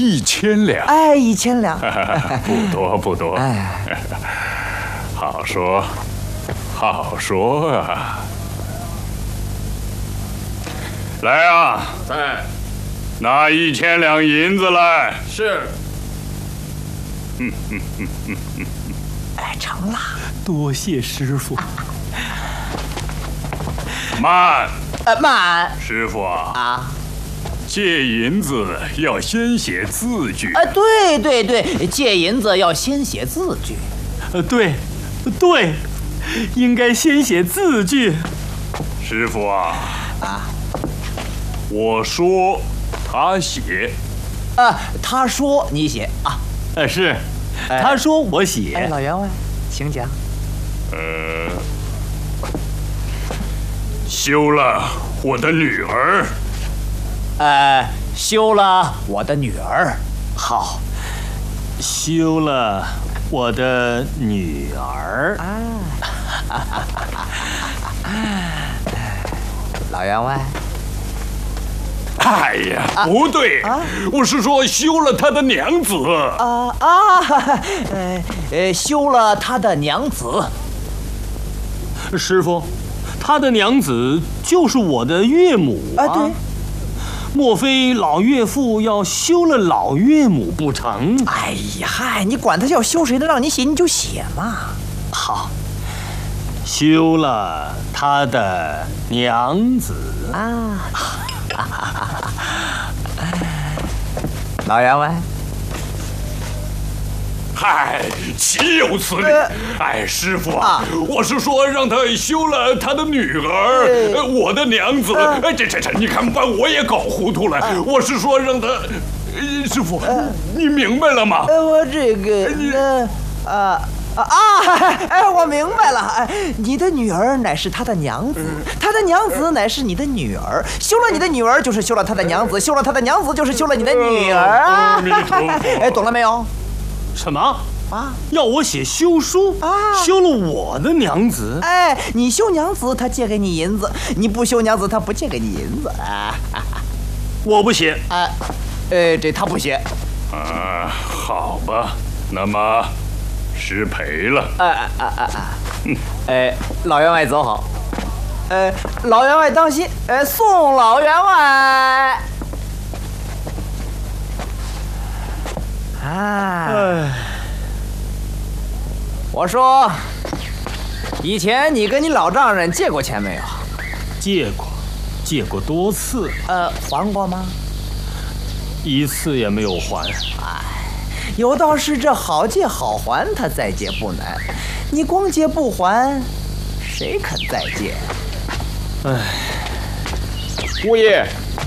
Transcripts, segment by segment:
1000两。 哎，1000两， 不多不多。 哎， 好说，好说啊！来啊， 在， 拿1000两银子来。 是。 哎，成了。 多谢师傅。 慢， 慢师傅啊， 啊！ 借银子要先写字据。 对对对，借银子要先写字据。 对，应该先写字据。 师傅啊，我说他写， 他说你写啊。 是，他说我哎， 写。 老员外，请讲。 休了我的女儿。 休了我的女儿。好休了我的女儿。 老员外， 哎呀，不对，我是说休了他的娘子。 休了他的娘子。 师傅，他的娘子就是我的岳母啊。 对。 莫非老岳父要休了老岳母不成？ 哎呀，嗨，你管他要休谁的，让你写你就写嘛。 好，休了他的娘子。 老员外， 嗨，岂有此理！哎，师傅啊，我是说让他休了他的女儿，我的娘子。这，你看把我也搞糊涂了。我是说让他，师傅，你明白了吗？ 我这个我明白了。你的女儿乃是他的娘子，他的娘子乃是你的女儿。休了你的女儿，就是休了他的娘子；休了他的娘子，就是休了你的女儿啊。 阿弥陀佛。 懂了没有？ 什么？要我写休书休了我的娘子？ 你休娘子，他借给你银子；你不休娘子，他不借给你银子。 我不写。 这他不写。 好吧，那么失陪了。 老员外走好。老员外当心。送老员外。我说，以前你跟你老丈人借过钱没有？ 借过多次。 还过吗？ 一次也没有还。 有道是这好借好还，他再借不难。你光借不还，谁肯再借？ 姑爷，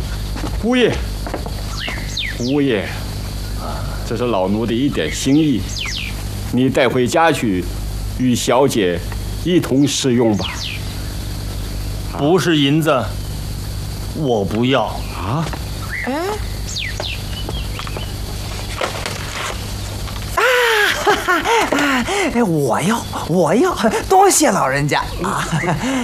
这是老奴的一点心意，你带回家去，与小姐一同食用吧。 不是银子，我不要。 我要，多谢老人家啊！